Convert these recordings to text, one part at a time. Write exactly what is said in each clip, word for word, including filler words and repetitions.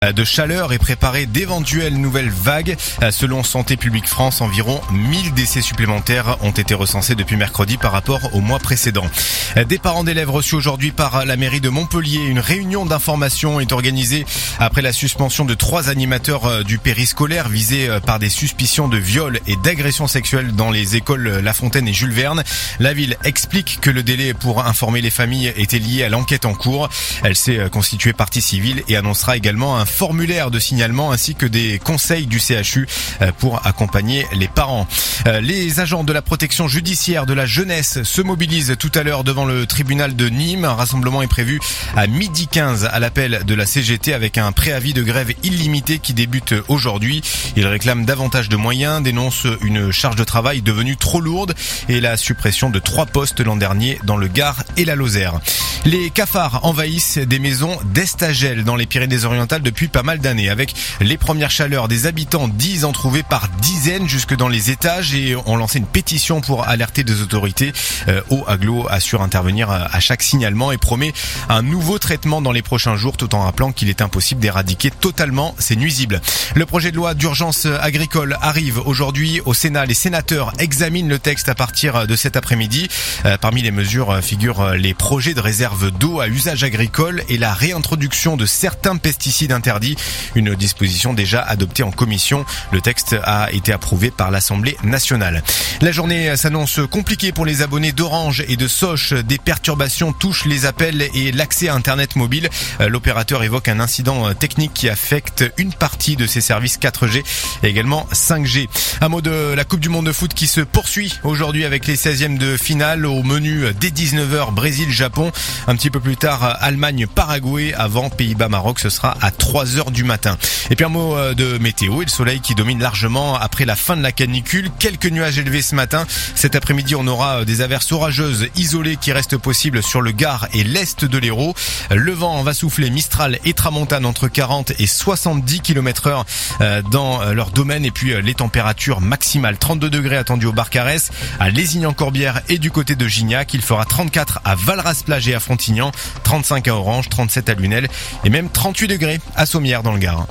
de chaleur et préparer d'éventuelles nouvelles vagues. Selon Santé publique France, environ mille décès supplémentaires ont été recensés depuis mercredi par rapport au mois précédent. Des parents d'élèves reçus aujourd'hui par la mairie de Montpellier. Une réunion d'information est organisée après la suspension de trois animateurs du périscolaire visés par des suspicions de viol et d'agression sexuelle dans les écoles La Fontaine et Jules Verne. La ville explique que le délai pour informer les familles était lié à l'enquête en cours. Elle s'est constituée partie civile et annoncera également un formulaire de signalement ainsi que des conseils du C H U pour accompagner les parents. Les agents de la protection judiciaire de la jeunesse se mobilisent tout à l'heure devant le tribunal de Nîmes. Un rassemblement est prévu à midi quinze à l'appel de la C G T avec un préavis de grève illimité qui débute aujourd'hui. Ils réclament davantage de moyens, dénoncent une charge de travail devenue trop lourde et la suppression de trois postes l'an dernier dans le Gard et la Lozère. Les cafards envahissent des maisons d'Estagel dans les Pyrénées-Orientales depuis pas mal d'années. Avec les premières chaleurs, des habitants disent en trouver par dizaines jusque dans les étages et ont lancé une pétition pour alerter des autorités. Euh, Eau Aglo assure intervenir à chaque signalement et promet un nouveau traitement dans les prochains jours tout en rappelant qu'il est impossible d'éradiquer totalement ces nuisibles. Le projet de loi d'urgence agricole arrive aujourd'hui au Sénat. Les sénateurs examinent le texte à partir de cet après-midi. Euh, parmi les mesures figurent les projets de réserve d'eau à usage agricole et la réintroduction de certains pesticides interdits, une disposition déjà adoptée en commission. Le texte a été approuvé par l'Assemblée nationale. La journée s'annonce compliquée pour les abonnés d'Orange et de Soch. Des perturbations touchent les appels et l'accès à Internet mobile. L'opérateur évoque un incident technique qui affecte une partie de ses services quatre G et également cinq G. Un mot de la Coupe du Monde de foot qui se poursuit aujourd'hui avec les seizièmes de finale. Au menu dès dix-neuf heures, Brésil-Japon. Un petit peu plus tard, Allemagne-Paraguay. Avant Pays-Bas-Maroc, ce sera à trois heures du matin. Et puis un mot de météo et le soleil qui domine largement après la fin de la canicule. Quelques nuages élevés ce matin. Cet après-midi, on aura des averses orageuses isolées qui restent possibles sur le Gard et l'est de l'Hérault. Le vent va souffler Mistral et Tramontane entre quarante et soixante-dix kilomètres heure dans leur domaine. Et puis les températures maximales, trente-deux degrés attendus au Barcarès, à Lézignan-Corbière et du côté de Gignac. Il fera trente-quatre à Valras-Plage et à Frontignan, trente-cinq à Orange, trente-sept à Lunel et même trente-huit degrés à Sommières dans le Gard.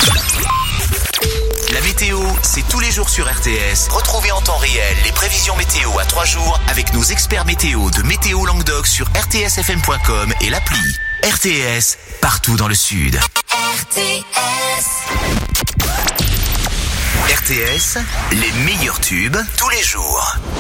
La météo, c'est tous les jours sur R T S. Retrouvez en temps réel les prévisions météo à trois jours avec nos experts météo de Météo Languedoc sur r t s f m point com et l'appli. R T S, partout dans le sud. R T S. R T S, les meilleurs tubes tous les jours.